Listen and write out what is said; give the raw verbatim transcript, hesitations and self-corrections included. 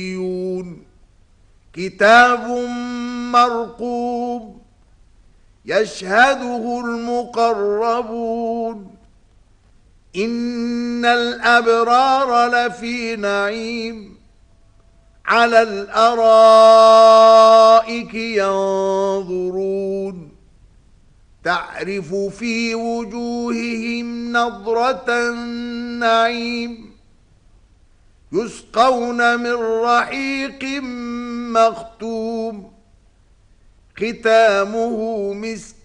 كتاب مرقوم يشهده المقربون إن الأبرار لفي نعيم على الأرائك ينظرون تعرف في وجوههم نضرة النعيم يسقون من رحيق مختوم ختامه مسك